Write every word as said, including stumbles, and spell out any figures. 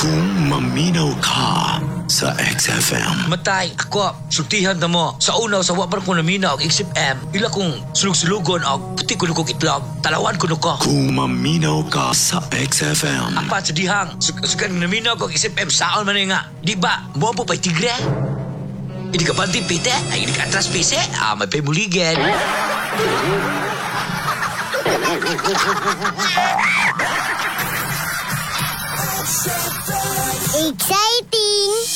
Kung maminaw ka sa X F M. Matay, ako, sultihan na mo. Sa unaw, sa wabar ko namina og X F M. Ila kong sulug-sulugon og puti ko nukong itlog. Talawan ko nuko. Kung maminaw ka sa X F M. Apat sa dihang, sukan namina og X F M saon man nga. Di ba, mo po pa'y tigre? Hindi ka panti pite, ay hindi ka atras pise. Ah, may paymuligan. Exciting!